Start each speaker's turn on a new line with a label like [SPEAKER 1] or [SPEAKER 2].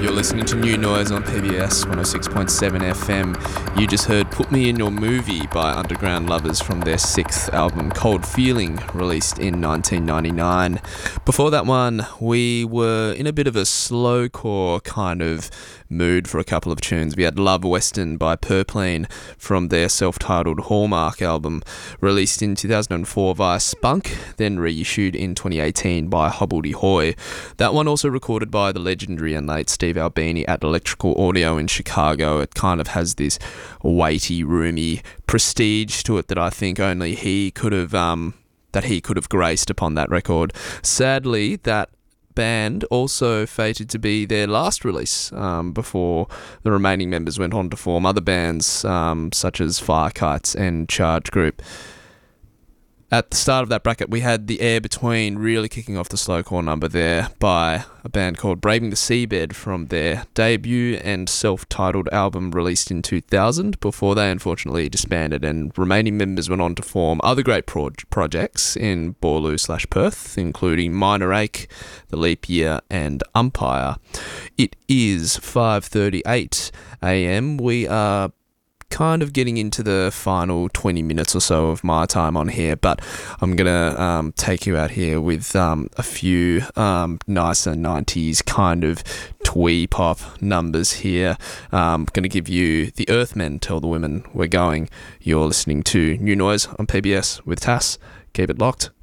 [SPEAKER 1] You're listening to New Noise on PBS 106.7 FM. You just heard Put Me In Your Movie by Underground Lovers from their sixth album Cold Feeling, released in 1999. Before that one, we were in a bit of a slowcore kind of mood for a couple of tunes. We had Love Western by Purpleen from their self-titled Hallmark album, released in 2004 via Spunk, then reissued in 2018 by Hobbledehoy. That one also recorded by the legendary and late Steve Albini at Electrical Audio in Chicago. It kind of has this weighty, roomy prestige to it that I think only he could have graced upon that record. Sadly, that band also fated to be their last release before the remaining members went on to form other bands such as Firekites and Charge Group. At the start of that bracket, we had The Air Between really kicking off the slowcore number there by a band called Braving the Seabed from their debut and self-titled album released in 2000 before they unfortunately disbanded, and remaining members went on to form other great projects in Borloo/Perth, including Minor Ache, The Leap Year and Umpire. It is 5:38 a.m. We are kind of getting into the final 20 minutes or so of my time on here, but I'm gonna take you out here with a few nicer 90s kind of twee pop numbers here. I'm gonna give you The Earthmen, Tell the Women We're Going. You're listening to New Noise on PBS with Tass. Keep it locked.